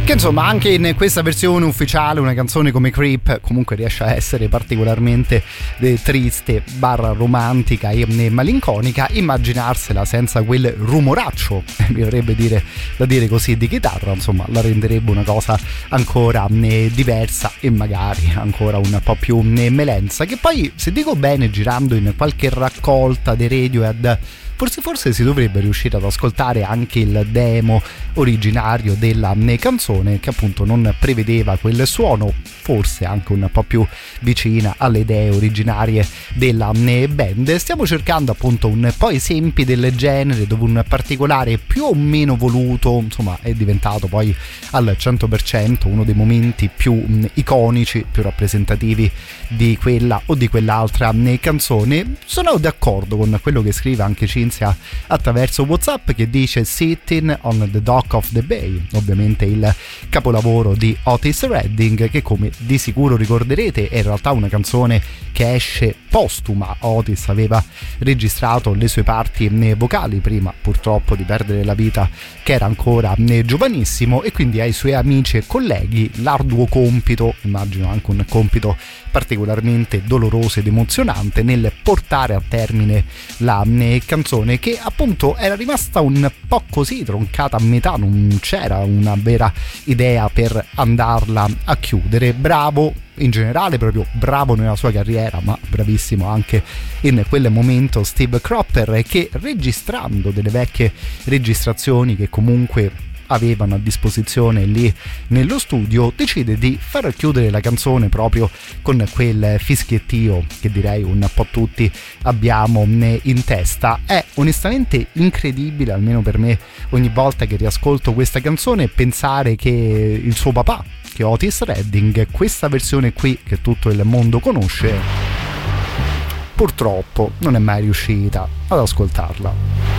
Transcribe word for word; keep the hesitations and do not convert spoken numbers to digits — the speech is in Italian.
Che insomma anche in questa versione ufficiale una canzone come Creep comunque riesce a essere particolarmente eh, triste, barra romantica e eh, malinconica. Immaginarsela senza quel rumoraccio, mi vorrebbe dire da dire così, di chitarra, insomma la renderebbe una cosa ancora eh, diversa e magari ancora un po' più eh, melenza, che poi, se dico bene, girando in qualche raccolta dei Radiohead Forse, forse si dovrebbe riuscire ad ascoltare anche il demo originario della canzone, che appunto non prevedeva quel suono, forse anche un po' più vicina alle idee originarie della band. Stiamo cercando appunto un po' esempi del genere dove un particolare più o meno voluto, insomma, è diventato poi al cento per cento uno dei momenti più iconici, più rappresentativi di quella o di quell'altra canzone. Sono d'accordo con quello che scrive anche Cinzia attraverso WhatsApp, che dice Sitting on the Dock of the Bay, ovviamente il capolavoro di Otis Redding, che come di sicuro ricorderete è in realtà una canzone che esce postuma. Otis aveva registrato le sue parti vocali prima purtroppo di perdere la vita, che era ancora giovanissimo, e quindi ai suoi amici e colleghi l'arduo compito, immagino anche un compito particolarmente doloroso ed emozionante, nel portare a termine la canzone, che appunto era rimasta un po' così troncata a metà, non c'era una vera idea per andarla a chiudere. Bravo in generale, proprio bravo nella sua carriera, ma bravissimo anche in quel momento Steve Cropper, che registrando delle vecchie registrazioni che comunque avevano a disposizione lì nello studio, decide di far chiudere la canzone proprio con quel fischiettio che direi un po' tutti abbiamo in testa. È onestamente incredibile, almeno per me, ogni volta che riascolto questa canzone, pensare che il suo papà, che Otis Redding, questa versione qui che tutto il mondo conosce, purtroppo non è mai riuscita ad ascoltarla.